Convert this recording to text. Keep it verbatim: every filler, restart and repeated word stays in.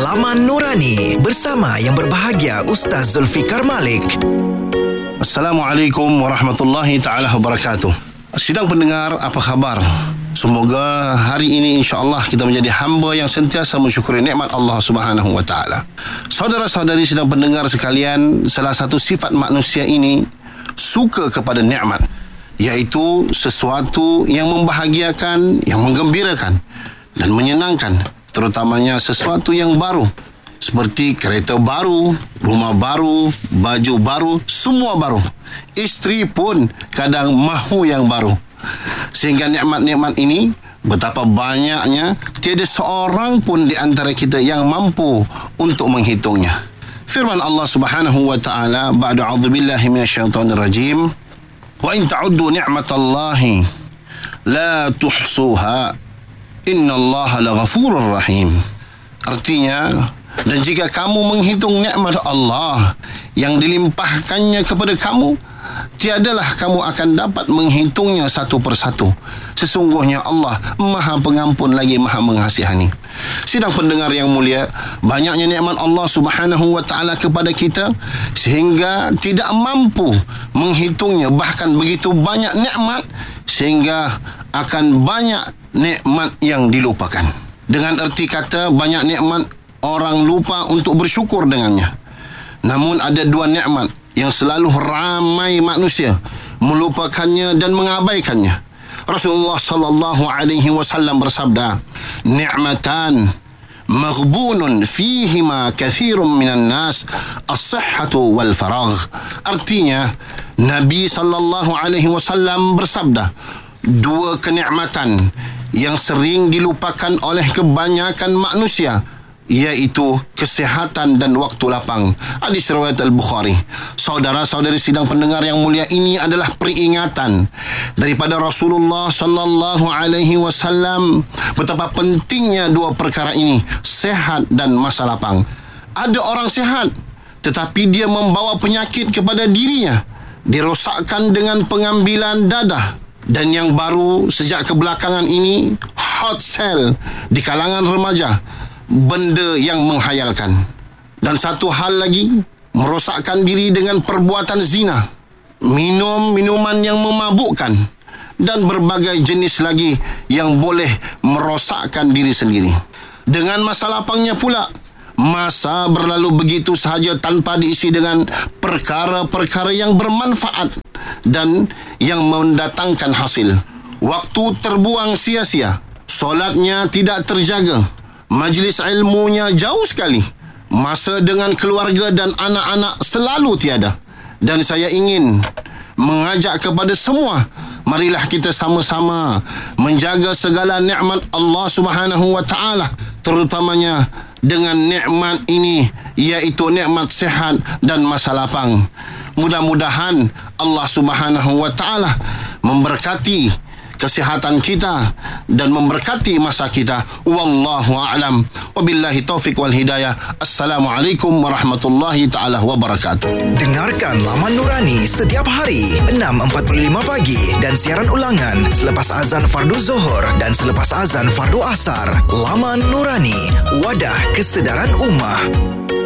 Laman Nurani bersama yang berbahagia Ustaz Zulfikar Malik. Assalamualaikum warahmatullahi ta'ala wabarakatuh. Sidang pendengar, apa khabar? Semoga hari ini insya-Allah kita menjadi hamba yang sentiasa mensyukuri nikmat Allah Subhanahu wa taala. Saudara-saudari sidang pendengar sekalian, salah satu sifat manusia ini suka kepada nikmat, iaitu sesuatu yang membahagiakan, yang menggembirakan dan menyenangkan, terutamanya sesuatu yang baru, seperti kereta baru, rumah baru, baju baru, semua baru. Isteri pun kadang mahu yang baru. Sehingga nikmat-nikmat ini betapa banyaknya, tiada seorang pun di antara kita yang mampu untuk menghitungnya. Firman Allah Subhanahu wa taala, ba'da a'udzubillahi minasyaitonir rajim, wa in ta'uddu ni'matallahi la tuhsuha innallaha laghafurur rahim. Artinya, dan jika kamu menghitung nikmat Allah yang dilimpahkannya kepada kamu, tiadalah kamu akan dapat menghitungnya satu persatu. Sesungguhnya Allah Maha Pengampun lagi Maha Mengasihani. Sidang pendengar yang mulia, banyaknya nikmat Allah Subhanahu wa taala kepada kita sehingga tidak mampu menghitungnya. Bahkan begitu banyak nikmat sehingga akan banyak nikmat yang dilupakan. Dengan erti kata, banyak nikmat orang lupa untuk bersyukur dengannya. Namun ada dua nikmat yang selalu ramai manusia melupakannya dan mengabaikannya. Rasulullah sallallahu alaihi wasallam bersabda, "Ni'matan maghbunun fihima kathirun minan nas, as-sihhatu wal faragh." Artinya, Nabi sallallahu alaihi wasallam bersabda, dua kenikmatan yang sering dilupakan oleh kebanyakan manusia, iaitu kesihatan dan waktu lapang. Hadis riwayat Al-Bukhari. Saudara-saudari sidang pendengar yang mulia, ini adalah peringatan daripada Rasulullah sallallahu alaihi wasallam betapa pentingnya dua perkara ini, sehat dan masa lapang. Ada orang sehat tetapi dia membawa penyakit kepada dirinya, dirosakkan dengan pengambilan dadah. Dan yang baru sejak kebelakangan ini, hot sale di kalangan remaja, benda yang menghayalkan. Dan satu hal lagi, merosakkan diri dengan perbuatan zina, minum minuman yang memabukkan, dan berbagai jenis lagi yang boleh merosakkan diri sendiri. Dengan masa lapangnya pula, masa berlalu begitu sahaja tanpa diisi dengan perkara-perkara yang bermanfaat dan yang mendatangkan hasil. Waktu terbuang sia-sia, solatnya tidak terjaga, majlis ilmunya jauh sekali, masa dengan keluarga dan anak-anak selalu tiada. Dan saya ingin mengajak kepada semua, marilah kita sama-sama menjaga segala nikmat Allah Subhanahu wa taala, terutamanya dengan nikmat ini, iaitu nikmat sehat dan masa lapang. Mudah-mudahan Allah Subhanahu wa taala memberkati kesihatan kita dan memberkati masa kita. Wallahu a'lam. Wabillahi taufik wal hidayah. Assalamualaikum warahmatullahi taala wabarakatuh. Dengarkan Laman Nurani setiap hari enam empat puluh lima pagi dan siaran ulangan selepas azan fardu Zuhur dan selepas azan fardu Asar. Laman Nurani, wadah kesedaran ummah.